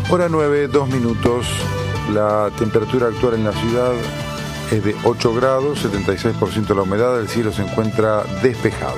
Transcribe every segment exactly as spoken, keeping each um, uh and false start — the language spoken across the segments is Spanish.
Hora nueve, dos minutos. La temperatura actual en la ciudad es de ocho grados, setenta y seis por ciento la humedad, el cielo se encuentra despejado.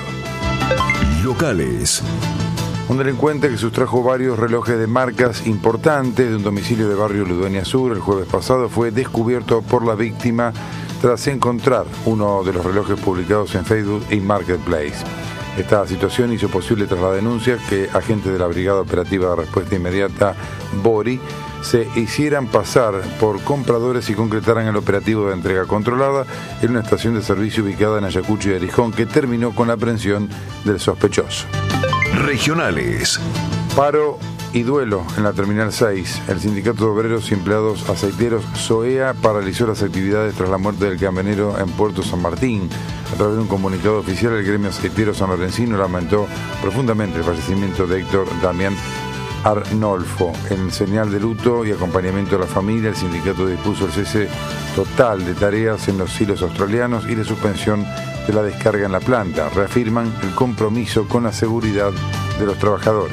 Locales. Un delincuente que sustrajo varios relojes de marcas importantes de un domicilio de barrio Ludueña Sur el jueves pasado fue descubierto por la víctima tras encontrar uno de los relojes publicados en Facebook y Marketplace. Esta situación hizo posible tras la denuncia que agentes de la Brigada Operativa de Respuesta Inmediata, BORI, se hicieran pasar por compradores y concretaran el operativo de entrega controlada en una estación de servicio ubicada en Ayacucho y Arijón, que terminó con la aprehensión del sospechoso. Regionales. Paro y duelo en la Terminal seis. El Sindicato de Obreros y Empleados Aceiteros SOEA paralizó las actividades tras la muerte del camionero en Puerto San Martín. A través de un comunicado oficial, el gremio aceitero sanlorencino lamentó profundamente el fallecimiento de Héctor Damián Arnolfo. En señal de luto y acompañamiento a la familia, el sindicato dispuso el cese total de tareas en los silos australianos y la suspensión de la descarga en la planta. Reafirman el compromiso con la seguridad de los trabajadores.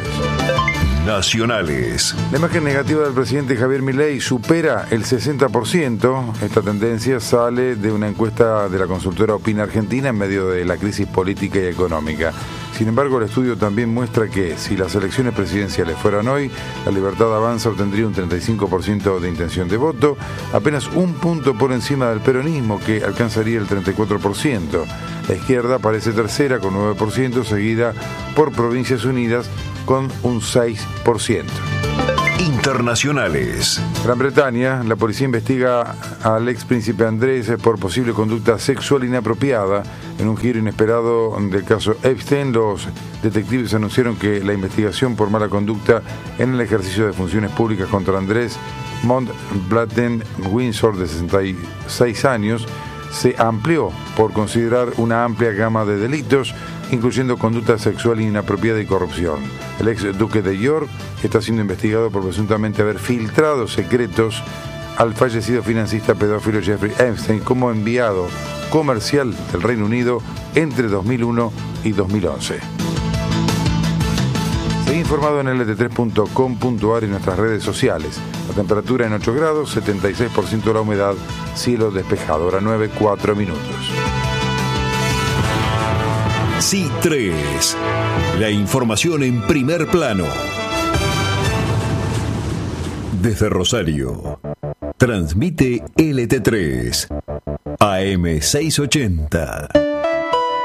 Nacionales. La imagen negativa del presidente Javier Milei supera el sesenta por ciento. Esta tendencia sale de una encuesta de la consultora Opina Argentina en medio de la crisis política y económica. Sin embargo, el estudio también muestra que si las elecciones presidenciales fueran hoy, la Libertad Avanza obtendría un treinta y cinco por ciento de intención de voto, apenas un punto por encima del peronismo, que alcanzaría el treinta y cuatro por ciento. La izquierda aparece tercera con nueve por ciento, seguida por Provincias Unidas con un seis por ciento. Internacionales. Gran Bretaña, la policía investiga al ex príncipe Andrés por posible conducta sexual inapropiada. En un giro inesperado del caso Epstein, los detectives anunciaron que la investigación por mala conducta en el ejercicio de funciones públicas contra Andrés Mountbatten Windsor, de sesenta y seis años, se amplió por considerar una amplia gama de delitos, incluyendo conducta sexual inapropiada y corrupción. El ex duque de York está siendo investigado por presuntamente haber filtrado secretos al fallecido financista pedófilo Jeffrey Epstein como enviado comercial del Reino Unido entre dos mil uno y dos mil once. Seguí informado en L T tres punto com punto a r y nuestras redes sociales. La temperatura en ocho grados, setenta y seis por ciento la humedad, cielo despejado. Hora nueve, cuatro minutos. C tres. La información en primer plano. Desde Rosario. Transmite L T tres. A M seiscientos ochenta.